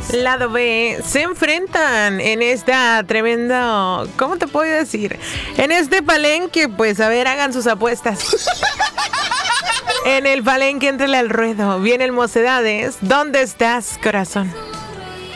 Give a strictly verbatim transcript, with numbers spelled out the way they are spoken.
Lado B se enfrentan en esta tremenda, ¿cómo te puedo decir? En este palenque, pues a ver, hagan sus apuestas. En el palenque, entrele al ruedo. Viene el Mocedades. ¿Dónde estás, corazón?